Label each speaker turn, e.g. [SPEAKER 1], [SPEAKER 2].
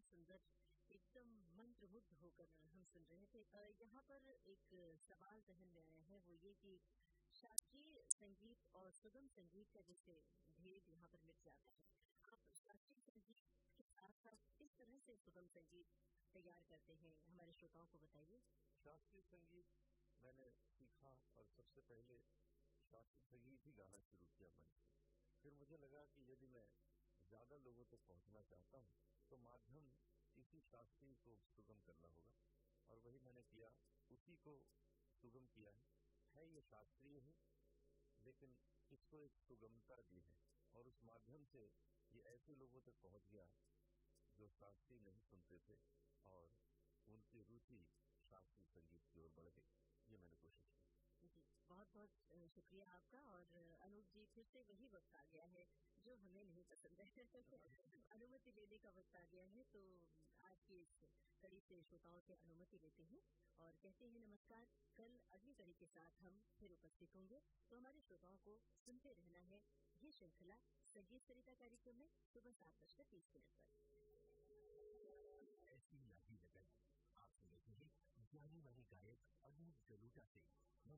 [SPEAKER 1] सुंदर, एकदम मंत्रमुग्ध होकर हम सुन रहे थे। यहाँ पर एक सवाल ज़हन में आया है, वो ये कि शास्त्रीय संगीत और सुगम संगीत का जैसे भेद यहाँ पर मिट जाता है। आप शास्त्रीय संगीत के साथ-साथ किस तरह से सुगम संगीत तैयार करते हैं, हमारे श्रोताओं को बताइए।
[SPEAKER 2] शास्त्रीय संगीत मैंने सीखा और सबसे पहले शास्त्रीय संगीत ही गाना शुरू किया मंच पे। फिर मुझे लगा कि यदि मैं ज़्यादा लोगों तक पहुंचना चाहता हूं तो माध्यम इसी शास्त्रीय को सुगम करना होगा, और वही मैंने किया, उसी को सुगम किया है। ये शास्त्रीय है लेकिन इसको एक सुगमता दी है, और उस माध्यम से ये ऐसे लोगों तक पहुंच गया जो शास्त्रीय नहीं सुनते थे, और उनकी रुचि शास्त्रीय संगीत की ओर बढ़ गई। ये मैंने कोशिश की।
[SPEAKER 1] जी, बहुत बहुत शुक्रिया आपका। और अनूप जी, फिर से वही वक्त आ गया है जो हमें नहीं पसंद है अनुमति लेने का वक्त आ गया है। तो आज की इस कड़ी से श्रोताओं से अनुमति लेते हैं और कहते हैं नमस्कार। कल अगली कड़ी के साथ हम फिर उपस्थित होंगे, तो हमारे श्रोताओं को सुनते रहना है ये श्रृंखला संगीत सरिता कार्यक्रम में सुबह 7:30 पर।
[SPEAKER 3] ऐसी लाही लगन आप सुन रहे हैं जाने वाले गायक अनूप जलोटा से।